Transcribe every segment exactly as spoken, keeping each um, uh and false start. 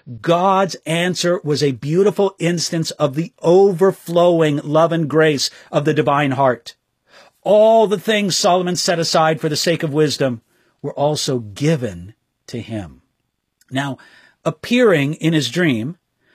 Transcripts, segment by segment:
God's answer was a beautiful instance of the overflowing love and grace of the divine heart. All the things Solomon set aside for the sake of wisdom were also given to him. Now, appearing in his dream,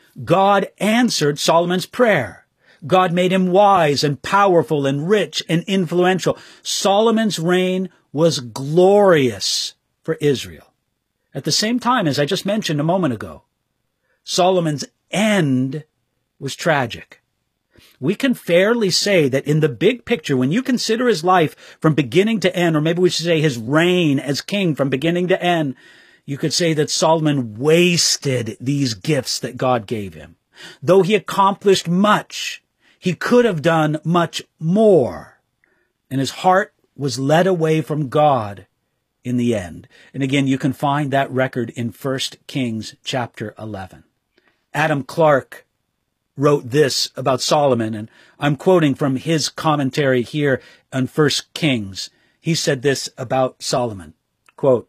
God answered Solomon's prayer. God made him wise and powerful and rich and influential. Solomon's reign was glorious for Israel. At the same time, as I just mentioned a moment ago, Solomon's end was tragic. We can fairly say that in the big picture, when you consider his life from beginning to end, or maybe we should say his reign as king from beginning to end, you could say that Solomon wasted these gifts that God gave him. Though he accomplished much, he could have done much more. And his heart was led away from God in the end. And again, you can find that record in First Kings chapter eleven. Adam Clarke wrote this about Solomon, and I'm quoting from his commentary here on First Kings. He said this about Solomon, quote,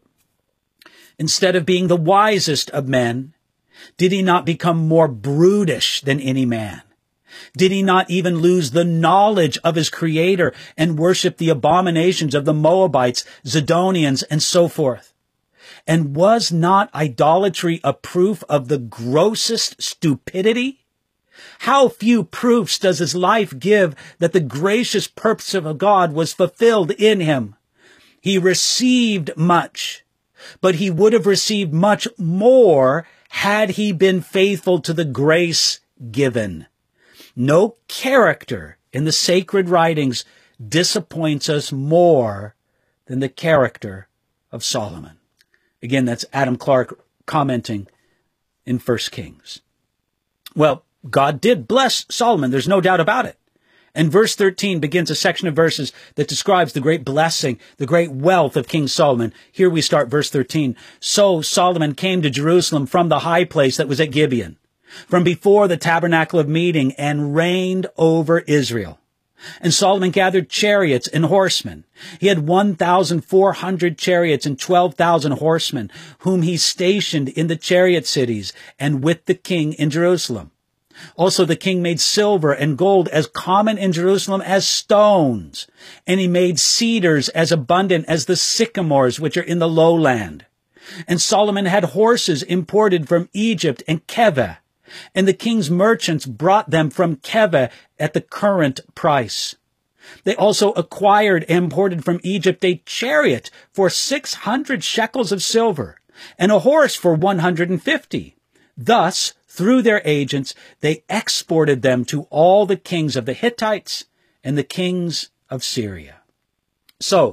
"Instead of being the wisest of men, did he not become more brutish than any man? Did he not even lose the knowledge of his Creator and worship the abominations of the Moabites, Zidonians, and so forth? And was not idolatry a proof of the grossest stupidity? How few proofs does his life give that the gracious purpose of God was fulfilled in him? He received much, but he would have received much more had he been faithful to the grace given. No character in the sacred writings disappoints us more than the character of Solomon." Again, that's Adam Clarke commenting in First Kings. Well, God did bless Solomon. There's no doubt about it. And verse thirteen begins a section of verses that describes the great blessing, the great wealth of King Solomon. Here we start verse thirteen. "So Solomon came to Jerusalem from the high place that was at Gibeon, from before the tabernacle of meeting, and reigned over Israel. And Solomon gathered chariots and horsemen. He had one thousand four hundred chariots and twelve thousand horsemen, whom he stationed in the chariot cities and with the king in Jerusalem. Also the king made silver and gold as common in Jerusalem as stones, and he made cedars as abundant as the sycamores which are in the lowland. And Solomon had horses imported from Egypt and Keveh, and the king's merchants brought them from Keveh at the current price. They also acquired and imported from Egypt a chariot for six hundred shekels of silver, and a horse for one hundred fifty. Thus, through their agents, they exported them to all the kings of the Hittites and the kings of Syria." So,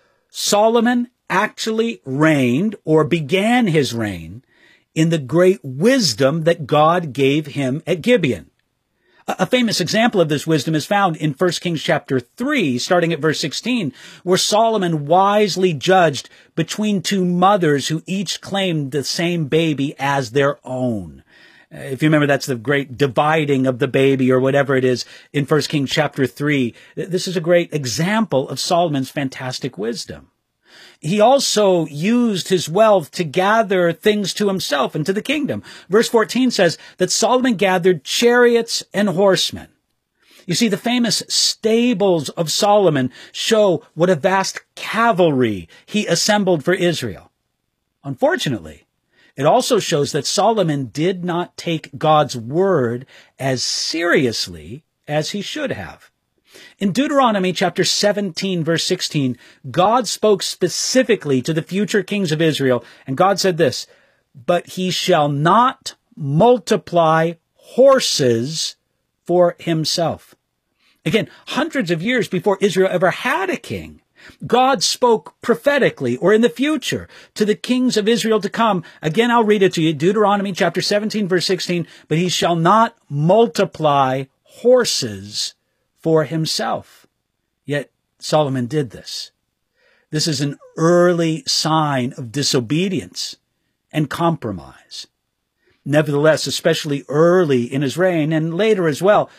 Solomon actually reigned, or began his reign, in the great wisdom that God gave him at Gibeon. A famous example of this wisdom is found in First Kings chapter three, starting at verse sixteen, where Solomon wisely judged between two mothers who each claimed the same baby as their own. If you remember, that's the great dividing of the baby, or whatever it is, in First Kings chapter three. This is a great example of Solomon's fantastic wisdom. He also used his wealth to gather things to himself and to the kingdom. Verse fourteen says that Solomon gathered chariots and horsemen. You see, the famous stables of Solomon show what a vast cavalry he assembled for Israel. Unfortunately, it also shows that Solomon did not take God's word as seriously as he should have. In Deuteronomy chapter seventeen, verse sixteen, God spoke specifically to the future kings of Israel, and God said this, "But he shall not multiply horses for himself." Again, hundreds of years before Israel ever had a king, God spoke prophetically, or in the future, to the kings of Israel to come. Again, I'll read it to you. Deuteronomy chapter seventeen, verse sixteen, "But he shall not multiply horses for himself." Yet Solomon did this. This is an early sign of disobedience and compromise. Nevertheless, especially early in his reign, and later as well,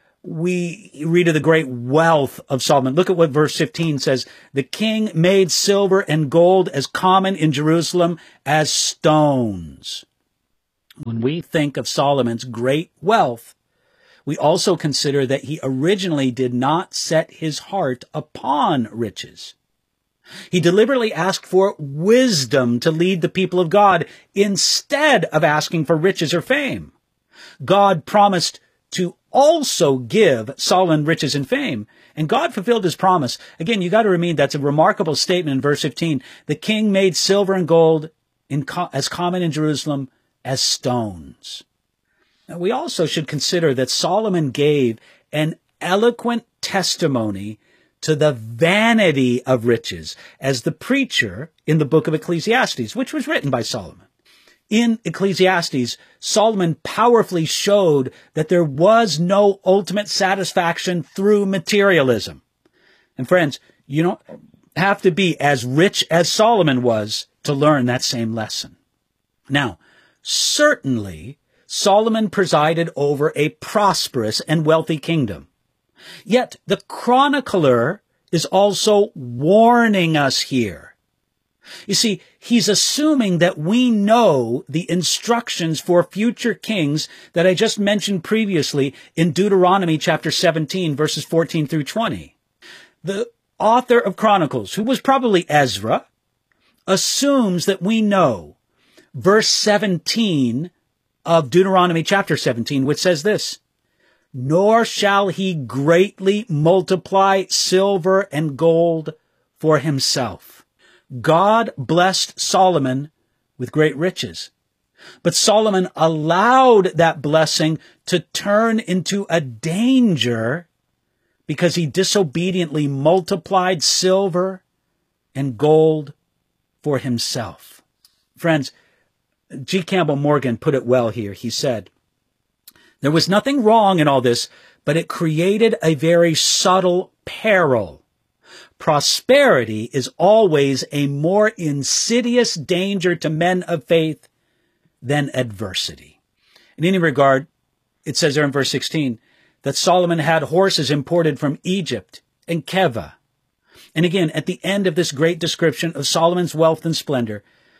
we read of the great wealth of Solomon. Look at what verse fifteen says. "The king made silver and gold as common in Jerusalem as stones." When we think of Solomon's great wealth, we also consider that he originally did not set his heart upon riches. He deliberately asked for wisdom to lead the people of God instead of asking for riches or fame. God promised to also give Solomon riches and fame, and God fulfilled his promise. Again, you got to remember that's a remarkable statement in verse fifteen. The king made silver and gold in co- as common in Jerusalem as stones. Now, we also should consider that Solomon gave an eloquent testimony to the vanity of riches as the preacher in the book of Ecclesiastes, which was written by Solomon. In Ecclesiastes, Solomon powerfully showed that there was no ultimate satisfaction through materialism. And friends, you don't have to be as rich as Solomon was to learn that same lesson. Now, certainly, Solomon presided over a prosperous and wealthy kingdom. Yet the chronicler is also warning us here. You see, he's assuming that we know the instructions for future kings that I just mentioned previously in Deuteronomy chapter seventeen, verses fourteen through twenty. The author of Chronicles, who was probably Ezra, assumes that we know verse seventeen of Deuteronomy chapter seventeen, which says this, "Nor shall he greatly multiply silver and gold for himself." God blessed Solomon with great riches, but Solomon allowed that blessing to turn into a danger because he disobediently multiplied silver and gold for himself. Friends, G. Campbell Morgan put it well here. He said, "There was nothing wrong in all this, but it created a very subtle peril. Prosperity is always a more insidious danger to men of faith than adversity." In any regard, it says there in verse sixteen that Solomon had horses imported from Egypt and Keva. And again, at the end of this great description of Solomon's wealth and splendor,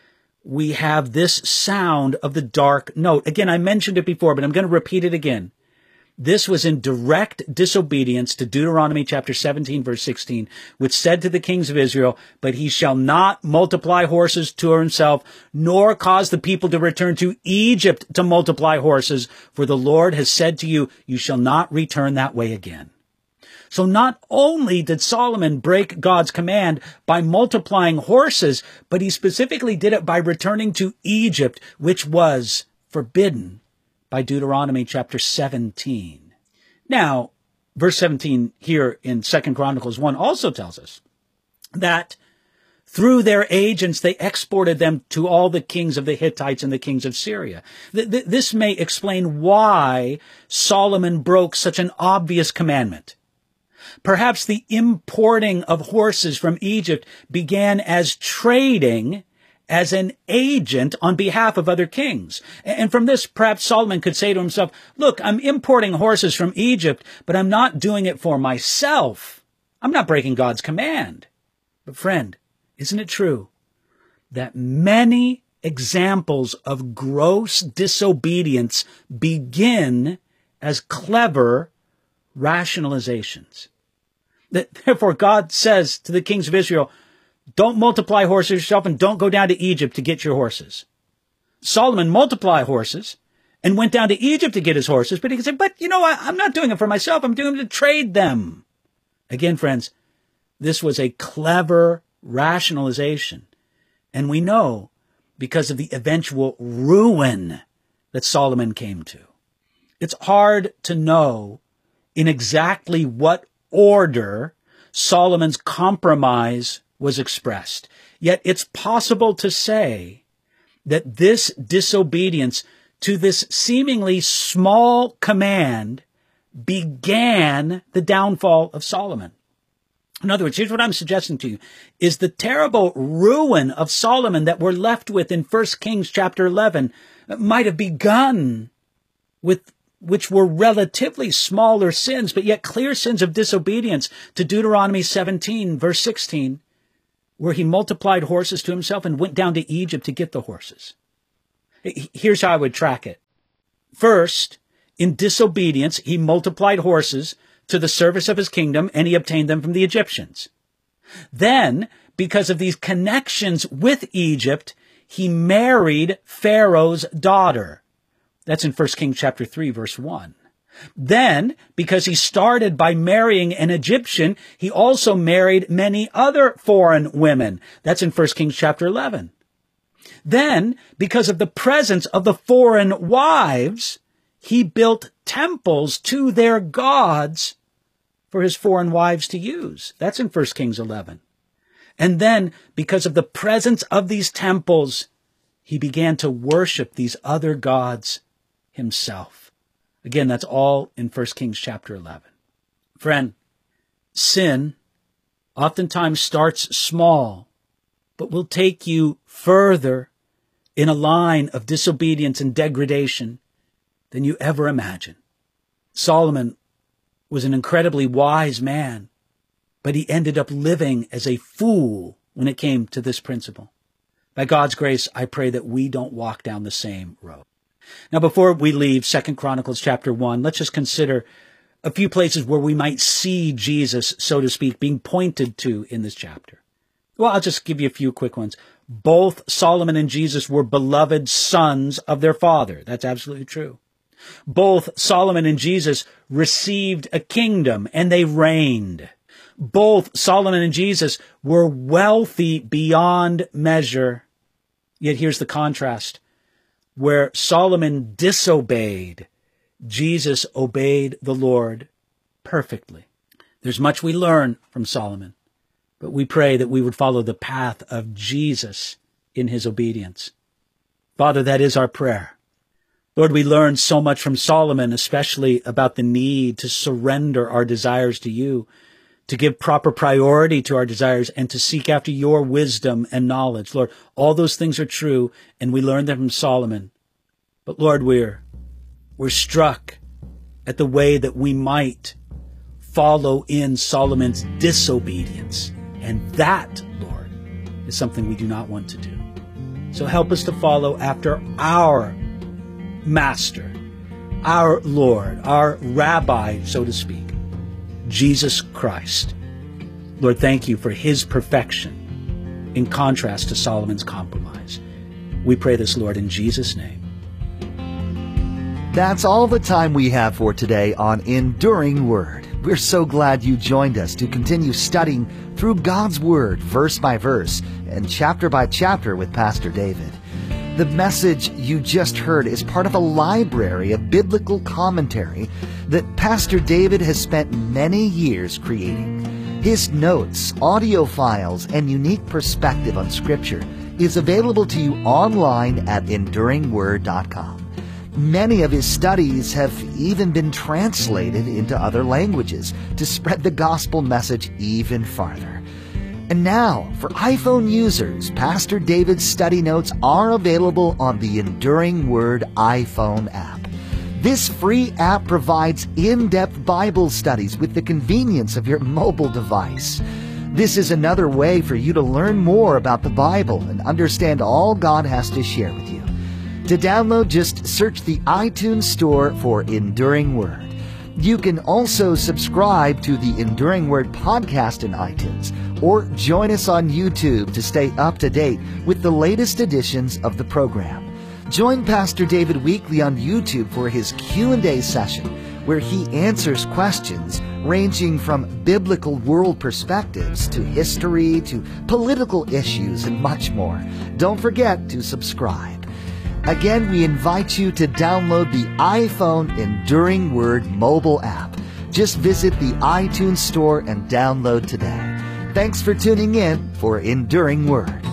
we have this sound of the dark note. Again, I mentioned it before, but I'm going to repeat it again. This was in direct disobedience to Deuteronomy chapter seventeen, verse sixteen, which said to the kings of Israel, "But he shall not multiply horses to himself, nor cause the people to return to Egypt to multiply horses, for the Lord has said to you, you shall not return that way again." So not only did Solomon break God's command by multiplying horses, but he specifically did it by returning to Egypt, which was forbidden by Deuteronomy chapter seventeen. Now, verse seventeen here in Second Chronicles one also tells us that through their agents they exported them to all the kings of the Hittites and the kings of Syria. Th- th- this may explain why Solomon broke such an obvious commandment. Perhaps the importing of horses from Egypt began as trading as an agent on behalf of other kings. And from this, perhaps Solomon could say to himself, look, I'm importing horses from Egypt, but I'm not doing it for myself. I'm not breaking God's command. But friend, isn't it true that many examples of gross disobedience begin as clever rationalizations? That therefore God says to the kings of Israel, don't multiply horses yourself and don't go down to Egypt to get your horses. Solomon multiplied horses and went down to Egypt to get his horses, but he could say, but you know, I, I'm not doing it for myself. I'm doing it to trade them. Again, friends, this was a clever rationalization. And we know because of the eventual ruin that Solomon came to. It's hard to know in exactly what order Solomon's compromise was expressed. Yet it's possible to say that this disobedience to this seemingly small command began the downfall of Solomon. In other words, here's what I'm suggesting to you, is the terrible ruin of Solomon that we're left with in First Kings chapter eleven might have begun with which were relatively smaller sins, but yet clear sins of disobedience to Deuteronomy seventeen, verse sixteen, where he multiplied horses to himself and went down to Egypt to get the horses. Here's how I would track it. First, in disobedience, he multiplied horses to the service of his kingdom, and he obtained them from the Egyptians. Then, because of these connections with Egypt, he married Pharaoh's daughter. That's in First Kings chapter three, verse one. Then, because he started by marrying an Egyptian, he also married many other foreign women. That's in First Kings chapter eleven. Then, because of the presence of the foreign wives, he built temples to their gods for his foreign wives to use. That's in First Kings eleven. And then, because of the presence of these temples, he began to worship these other gods himself. Again, that's all in First Kings chapter eleven. Friend, sin oftentimes starts small, but will take you further in a line of disobedience and degradation than you ever imagine. Solomon was an incredibly wise man, but he ended up living as a fool when it came to this principle. By God's grace, I pray that we don't walk down the same road. Now, before we leave Second Chronicles chapter one, let's just consider a few places where we might see Jesus, so to speak, being pointed to in this chapter. Well, I'll just give you a few quick ones. Both Solomon and Jesus were beloved sons of their father. That's absolutely true. Both Solomon and Jesus received a kingdom and they reigned. Both Solomon and Jesus were wealthy beyond measure. Yet here's the contrast. Where Solomon disobeyed, Jesus obeyed the Lord perfectly. There's much we learn from Solomon, but we pray that we would follow the path of Jesus in his obedience. Father, that is our prayer. Lord, we learn so much from Solomon, especially about the need to surrender our desires to you, to give proper priority to our desires, and to seek after your wisdom and knowledge. Lord, all those things are true, and we learn them from Solomon. But Lord, we're, we're struck at the way that we might follow in Solomon's disobedience. And that, Lord, is something we do not want to do. So help us to follow after our Master, our Lord, our Rabbi, so to speak, Jesus Christ. Lord, thank you for his perfection in contrast to Solomon's compromise. We pray this, Lord, in Jesus' name. That's all the time we have for today on Enduring Word. We're so glad you joined us to continue studying through God's Word, verse by verse and chapter by chapter with Pastor David. The message you just heard is part of a library of biblical commentary that Pastor David has spent many years creating. His notes, audio files, and unique perspective on Scripture is available to you online at enduring word dot com. Many of his studies have even been translated into other languages to spread the gospel message even farther. And now, for iPhone users, Pastor David's study notes are available on the Enduring Word iPhone app. This free app provides in-depth Bible studies with the convenience of your mobile device. This is another way for you to learn more about the Bible and understand all God has to share with you. To download, just search the iTunes Store for Enduring Word. You can also subscribe to the Enduring Word podcast in iTunes, or join us on YouTube to stay up to date with the latest editions of the program. Join Pastor David weekly on YouTube for his Q and A session, where he answers questions ranging from biblical world perspectives to history to political issues and much more. Don't forget to subscribe. Again, we invite you to download the iPhone Enduring Word mobile app. Just visit the iTunes Store and download today. Thanks for tuning in for Enduring Word.